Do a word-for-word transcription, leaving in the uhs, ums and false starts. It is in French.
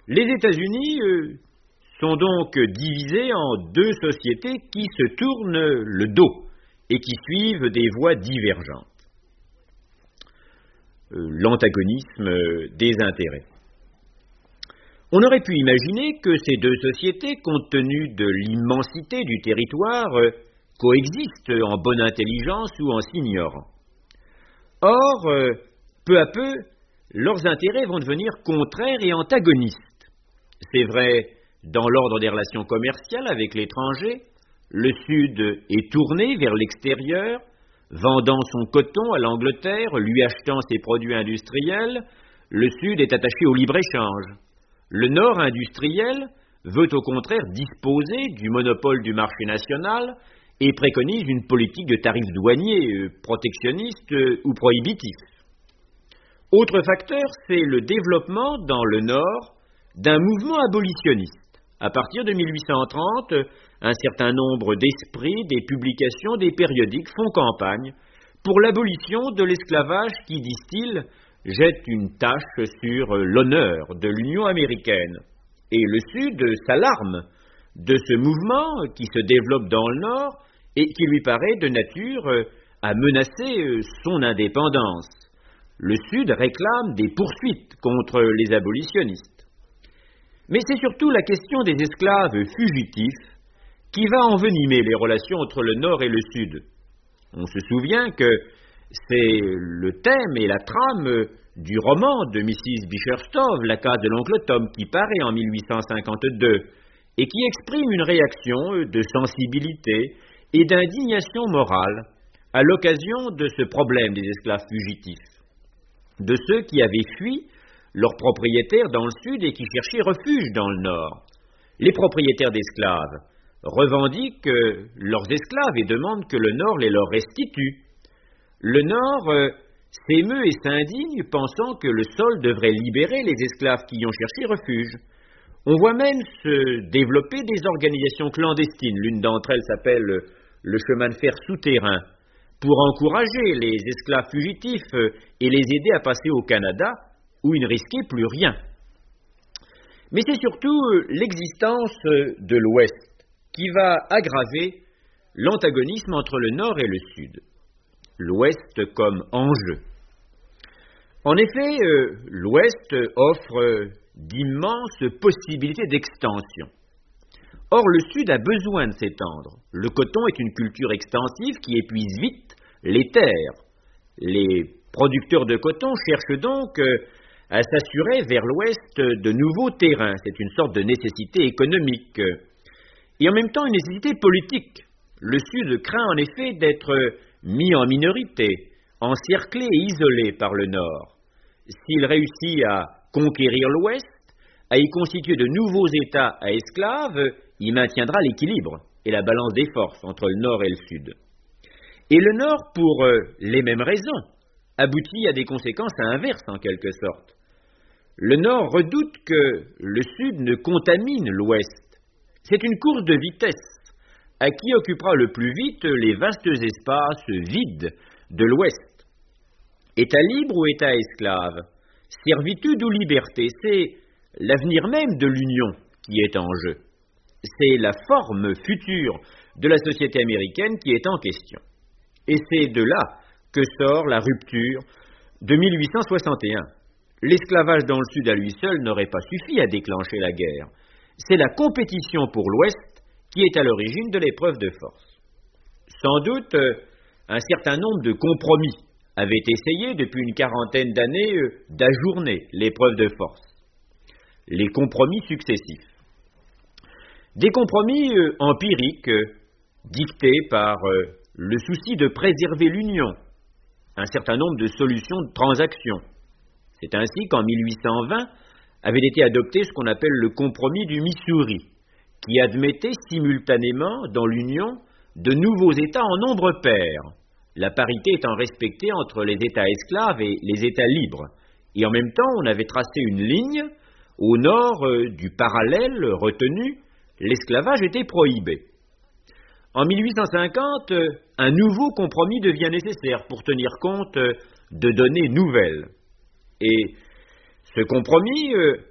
Les États-Unis euh, sont donc divisés en deux sociétés qui se tournent le dos et qui suivent des voies divergentes. Euh, L'antagonisme euh, des intérêts. On aurait pu imaginer que ces deux sociétés, compte tenu de l'immensité du territoire, euh, coexistent en bonne intelligence ou en s'ignorant. Or, euh, peu à peu, leurs intérêts vont devenir contraires et antagonistes. C'est vrai dans l'ordre des relations commerciales avec l'étranger. Le Sud est tourné vers l'extérieur, vendant son coton à l'Angleterre, lui achetant ses produits industriels. Le Sud est attaché au libre-échange. Le Nord industriel veut au contraire disposer du monopole du marché national et préconise une politique de tarifs douaniers, protectionnistes ou prohibitifs. Autre facteur, c'est le développement dans le Nord d'un mouvement abolitionniste. À partir de mille huit cent trente, un certain nombre d'esprits, des publications, des périodiques font campagne pour l'abolition de l'esclavage qui, disent-ils, jette une tache sur l'honneur de l'Union américaine. Et le Sud s'alarme de ce mouvement qui se développe dans le Nord et qui lui paraît de nature à menacer son indépendance. Le Sud réclame des poursuites contre les abolitionnistes. Mais c'est surtout la question des esclaves fugitifs qui va envenimer les relations entre le Nord et le Sud. On se souvient que c'est le thème et la trame du roman de missus Beecher-Stowe, La case de l'oncle Tom, qui paraît en mille huit cent cinquante-deux et qui exprime une réaction de sensibilité et d'indignation morale à l'occasion de ce problème des esclaves fugitifs, de ceux qui avaient fui leurs propriétaires dans le Sud et qui cherchaient refuge dans le Nord. Les propriétaires d'esclaves revendiquent leurs esclaves et demandent que le Nord les leur restitue. Le Nord euh, s'émeut et s'indigne, pensant que le sol devrait libérer les esclaves qui y ont cherché refuge. On voit même se développer des organisations clandestines. L'une d'entre elles s'appelle le chemin de fer souterrain, pour encourager les esclaves fugitifs et les aider à passer au Canada, où ils ne risquaient plus rien. Mais c'est surtout l'existence de l'Ouest qui va aggraver l'antagonisme entre le Nord et le Sud. L'Ouest comme enjeu. En effet, euh, l'Ouest offre d'immenses possibilités d'extension. Or, le Sud a besoin de s'étendre. Le coton est une culture extensive qui épuise vite les terres. Les producteurs de coton cherchent donc euh, à s'assurer vers l'Ouest de nouveaux terrains. C'est une sorte de nécessité économique et en même temps une nécessité politique. Le Sud craint en effet d'être mis en minorité, encerclé et isolé par le Nord. S'il réussit à conquérir l'Ouest, à y constituer de nouveaux États à esclaves, il maintiendra l'équilibre et la balance des forces entre le Nord et le Sud. Et le Nord, pour euh, les mêmes raisons, aboutit à des conséquences inverses en quelque sorte. Le Nord redoute que le Sud ne contamine l'Ouest. C'est une course de vitesse. À qui occupera le plus vite les vastes espaces vides de l'Ouest? État libre ou État esclave? Servitude ou liberté? C'est l'avenir même de l'Union qui est en jeu. C'est la forme future de la société américaine qui est en question. Et c'est de là que sort la rupture de mille huit cent soixante et un. L'esclavage dans le Sud à lui seul n'aurait pas suffi à déclencher la guerre. C'est la compétition pour l'Ouest qui est à l'origine de l'épreuve de force. Sans doute, un certain nombre de compromis avaient essayé depuis une quarantaine d'années d'ajourner l'épreuve de force. Les compromis successifs. Des compromis empiriques dictés par le souci de préserver l'Union, un certain nombre de solutions de transaction. C'est ainsi qu'en mille huit cent vingt avait été adopté ce qu'on appelle le compromis du Missouri, qui admettait simultanément dans l'Union de nouveaux États en nombre pair, la parité étant respectée entre les États esclaves et les États libres. Et en même temps, on avait tracé une ligne au nord euh, du parallèle retenu, l'esclavage était prohibé. En mille huit cent cinquante, euh, un nouveau compromis devient nécessaire pour tenir compte euh, de données nouvelles. Et ce compromis euh,